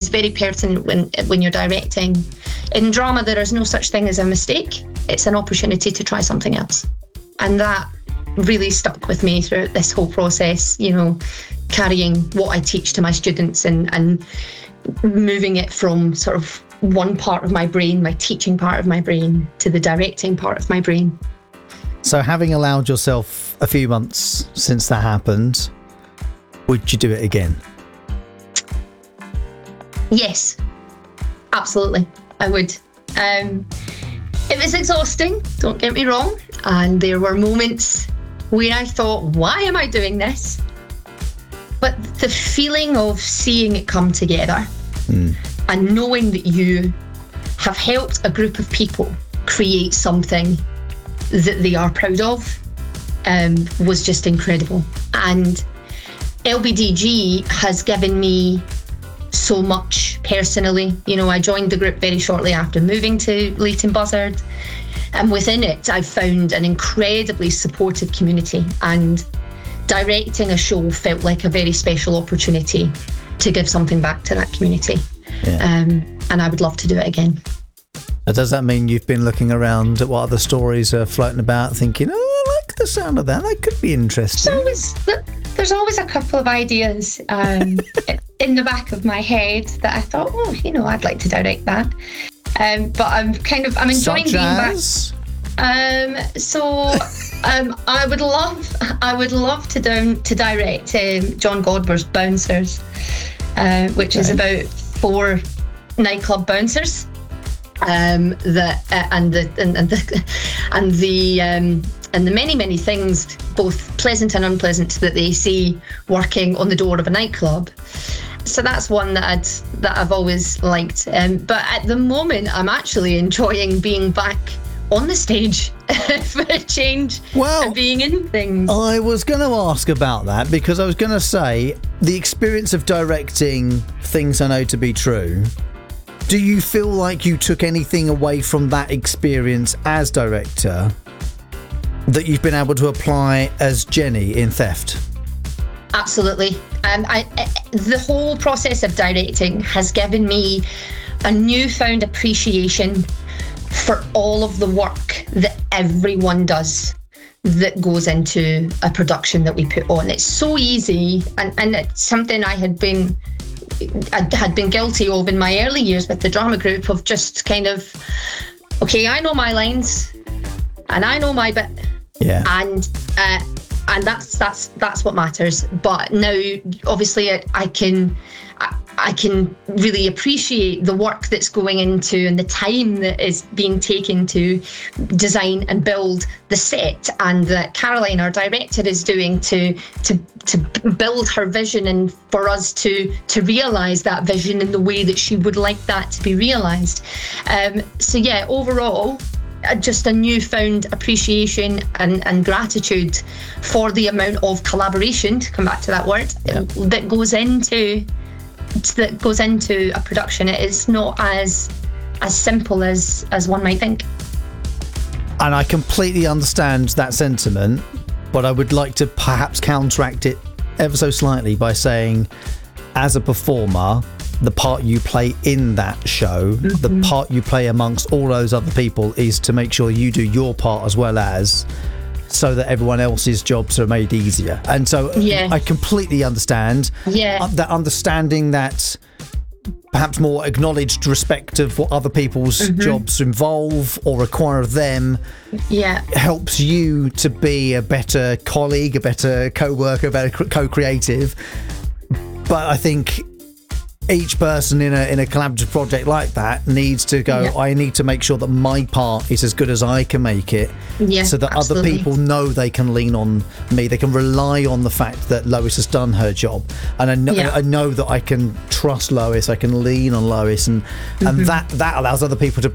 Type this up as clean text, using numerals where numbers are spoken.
very pertinent when you're directing. In drama, there is no such thing as a mistake. It's an opportunity to try something else. And that really stuck with me throughout this whole process, you know, carrying what I teach to my students and moving it from sort of one part of my brain, my teaching part of my brain, to the directing part of my brain. So having allowed yourself a few months since that happened, would you do it again? Yes, absolutely, I would. It was exhausting, don't get me wrong. And there were moments where I thought, why am I doing this? But the feeling of seeing it come together and knowing that you have helped a group of people create something that they are proud of was just incredible. And LBDG has given me so much personally. You know, I joined the group very shortly after moving to Leighton Buzzard, and within it I've found an incredibly supportive community, and directing a show felt like a very special opportunity to give something back to that community. And I would love to do it again. Does that mean you've been looking around at what other stories are floating about, thinking, oh, I like the sound of that, that could be interesting? There's always a couple of ideas in the back of my head that I thought, oh, you know, I'd like to direct that. But I'm enjoying being back. I would love to direct John Godber's Bouncers, which is about 4 nightclub bouncers. And the many things, both pleasant and unpleasant, that they see working on the door of a nightclub. So that's one that I've always liked. But at the moment, I'm actually enjoying being back on the stage for a change, and being in things. I was going to ask about that, because I was going to say, the experience of directing Things I Know to Be True, do you feel like you took anything away from that experience as director that you've been able to apply as Jenny in Theft? Absolutely. The whole process of directing has given me a newfound appreciation for all of the work that everyone does that goes into a production that we put on. It's so easy, and it's something I had been guilty of in my early years with the drama group, of just kind of, okay, I know my lines and I know my bit, and that's what matters. But now, obviously, I can really appreciate the work that's going into, and the time that is being taken to design and build the set, and that Caroline, our director, is doing to build her vision, and for us to realise that vision in the way that she would like that to be realised. So yeah, overall, just a newfound appreciation and gratitude for the amount of collaboration, to come back to that word, that goes into a production. It is not as simple as one might think. And I completely understand that sentiment, but I would like to perhaps counteract it ever so slightly by saying, as a performer, the part you play in that show, the part you play amongst all those other people, is to make sure you do your part as well, as so that everyone else's jobs are made easier. And so I completely understand that, understanding that perhaps more acknowledged respect of what other people's jobs involve or require of them helps you to be a better colleague, a better co-worker, a better co-creative. But I think each person in a collaborative project like that needs to go, I need to make sure that my part is as good as I can make it, so that other people know they can lean on me, they can rely on the fact that Lois has done her job, and I know that I can trust Lois, I can lean on Lois, and that allows other people to